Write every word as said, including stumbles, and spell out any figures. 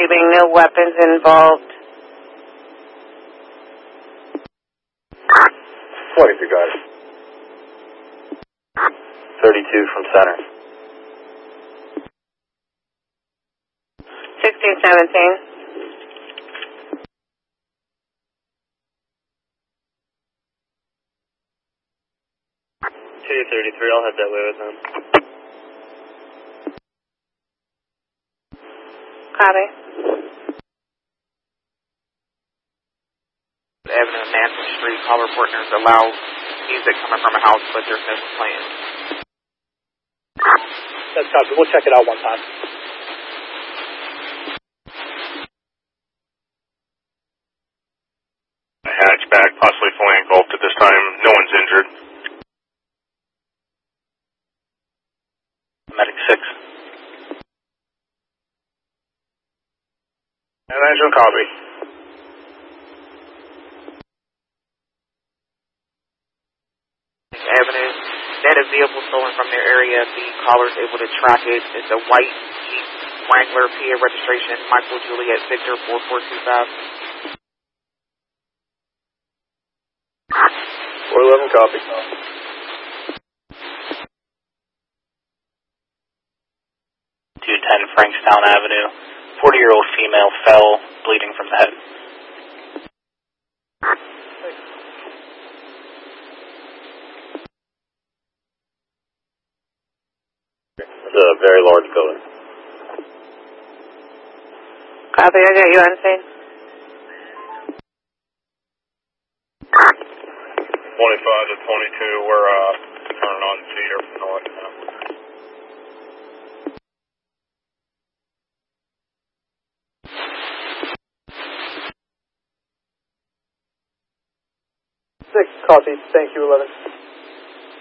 receiving no weapons involved. twenty-two, got it. thirty-two from center. sixteen seventeen. two thirty-three, I'll head that way with them. Copy. Avenue and Manson Street, caller partners allow music coming from a house, but there's no playing. That's copy. We'll check it out one time. A hatchback, possibly fully engulfed at this time. No one's injured. Medic six. And Angel, copy. Avenue, that a vehicle stolen from their area. The caller's able to track it. It's a white Jeep Wrangler, P A registration, Michael Juliet Victor four four two five. four eleven, copy. two ten Frankstown Avenue. forty-year-old female fell, bleeding from the head. It's a very large building. Copy, I got you on scene. twenty-five to twenty-two, we're uh, turning on Cedar from north now. Six, copy. Thank you, eleven.